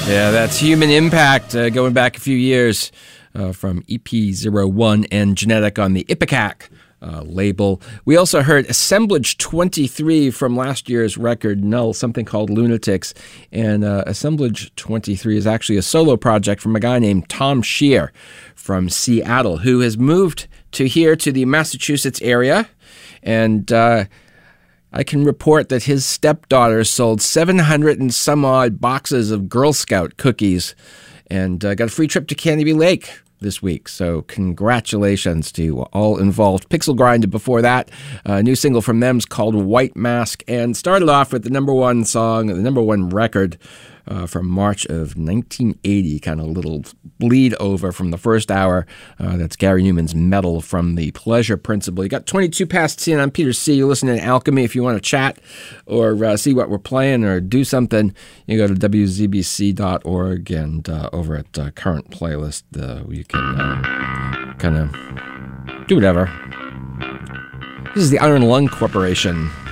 Yeah, that's Human Impact, going back a few years from EP01 and Genetic on the Ipecac label. We also heard Assemblage 23 from last year's record, Null, something called Lunatics. And Assemblage 23 is actually a solo project from a guy named Tom Shear from Seattle, who has moved to here to the Massachusetts area. And I can report that his stepdaughter sold 700 and some odd boxes of Girl Scout cookies and got a free trip to Canopy Lake this week. So congratulations to all involved. Pixel Grinded before that. A new single from them is called White Mask and started off with the number one song, the number one record from March of 1980, kind of a little bleed over from the first hour. That's Gary Newman's Metal from the Pleasure Principle. You got 22 past 10. I'm Peter C. You're listening to Alchemy. If you want to chat or see what we're playing or do something, you go to wzbc.org and over at Current Playlist, you can kind of do whatever. This is the Iron Lung Corporation.